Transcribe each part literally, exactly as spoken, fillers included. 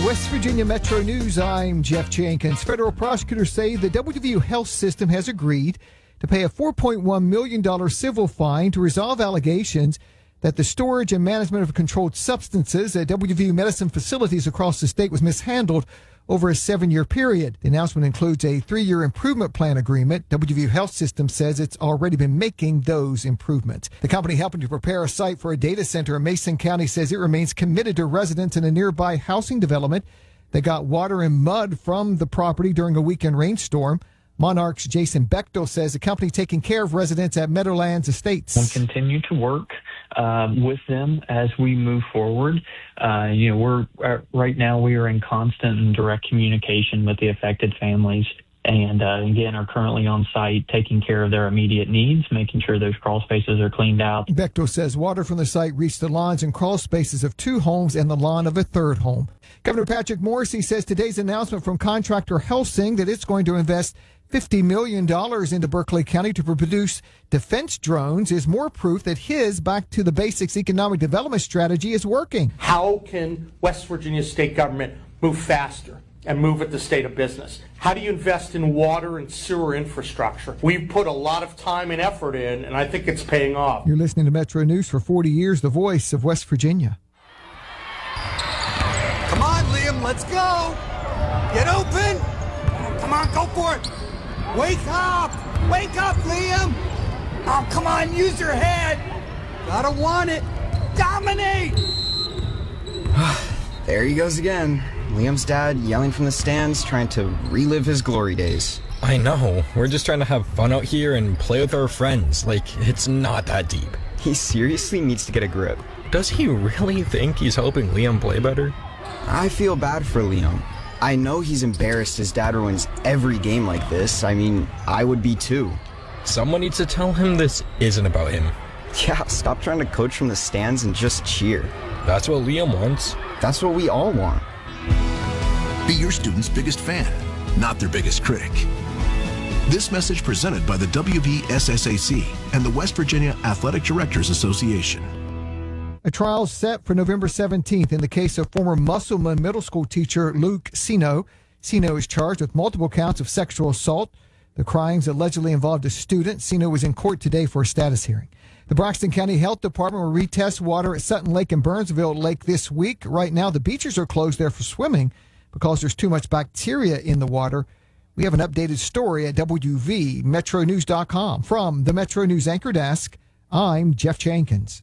West Virginia Metro News, I'm Jeff Jenkins. Federal prosecutors say the W V U Health System has agreed to pay a four point one million dollars civil fine to resolve allegations that the storage and management of controlled substances at W V U medicine facilities across the state was mishandled over a seven-year period. The announcement includes a three-year improvement plan agreement. W V U Health System says it's already been making those improvements. The company helping to prepare a site for a data center in Mason County says it remains committed to residents in a nearby housing development that got water and mud from the property during a weekend rainstorm. Monarch's Jason Bechtel says the company taking care of residents at Meadowlands Estates. We'll continue to work uh, with them as we move forward. Uh, you know, we're uh, right now we are in constant and direct communication with the affected families, and uh, again are currently on site taking care of their immediate needs, making sure those crawl spaces are cleaned out. Bechtel says water from the site reached the lawns and crawl spaces of two homes and the lawn of a third home. Governor Patrick Morrisey says today's announcement from contractor Helsing that it's going to invest fifty million dollars into Berkeley County to produce defense drones is more proof that his back to the basics economic development strategy is working. How can West Virginia state government move faster and move at the state of business? How do you invest in water and sewer infrastructure? We've put a lot of time and effort in, and I think it's paying off. You're listening to Metro News for forty years, the voice of West Virginia. Come on, Liam, let's go. Get open. Come on, go for it. Wake up! Wake up, Liam! Oh, come on, use your head! Gotta want it! Dominate! There he goes again. Liam's dad yelling from the stands, trying to relive his glory days. I know. We're just trying to have fun out here and play with our friends. Like, it's not that deep. He seriously needs to get a grip. Does he really think he's helping Liam play better? I feel bad for Liam. I know he's embarrassed his dad ruins every game like this. I mean, I would be too. Someone needs to tell him this isn't about him. Yeah, stop trying to coach from the stands and just cheer. That's what Liam wants. That's what we all want. Be your student's biggest fan, not their biggest critic. This message presented by the W V S S A C and the West Virginia Athletic Directors Association. A trial set for November seventeenth in the case of former Musselman Middle School teacher Luke Sino. Sino is charged with multiple counts of sexual assault. The crimes allegedly involved a student. Sino was in court today for a status hearing. The Braxton County Health Department will retest water at Sutton Lake and Burnsville Lake this week. Right now, the beaches are closed there for swimming because there's too much bacteria in the water. We have an updated story at W V Metro News dot com. From the Metro News Anchor Desk, I'm Jeff Jenkins.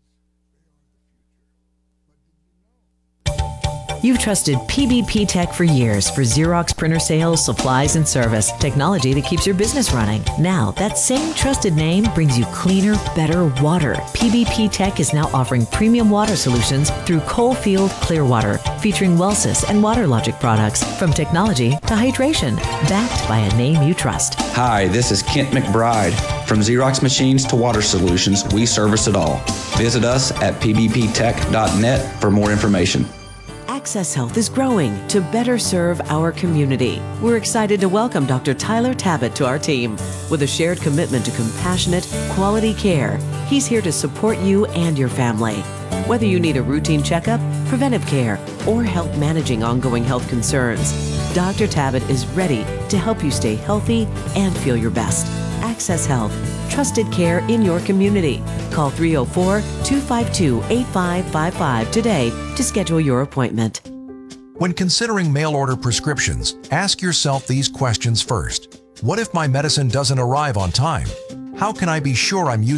You've trusted P B P Tech for years for Xerox printer sales, supplies, and service. Technology that keeps your business running. Now, that same trusted name brings you cleaner, better water. P B P Tech is now offering premium water solutions through Coalfield Clearwater, featuring Wellsys and WaterLogic products. From technology to hydration, backed by a name you trust. Hi, this is Kent McBride. From Xerox machines to water solutions, we service it all. Visit us at p b p tech dot net for more information. Access Health is growing to better serve our community. We're excited to welcome Doctor Tyler Tabbitt to our team. With a shared commitment to compassionate, quality care, he's here to support you and your family. Whether you need a routine checkup, preventive care, or help managing ongoing health concerns, Doctor Tabbitt is ready to help you stay healthy and feel your best. Access Health, trusted care in your community. Call three oh four, two five two, eight five five five today to schedule your appointment. When considering mail-order prescriptions, ask yourself these questions first. What if my medicine doesn't arrive on time? How can I be sure I'm using